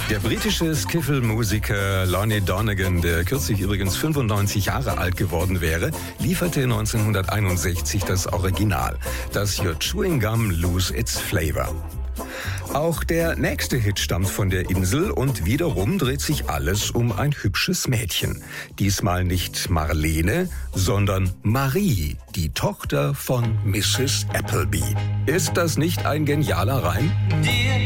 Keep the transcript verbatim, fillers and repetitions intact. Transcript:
Der britische Skiffle-Musiker Lonnie Donegan, der kürzlich übrigens fünfundneunzig Jahre alt geworden wäre, lieferte neunzehnhunderteinundsechzig das Original. Das Your Chewing Gum Lose Its Flavor. Auch der nächste Hit stammt von der Insel und wiederum dreht sich alles um ein hübsches Mädchen. Diesmal nicht Marlene, sondern Marie, die Tochter von Misses Appleby. Ist das nicht ein genialer Reim?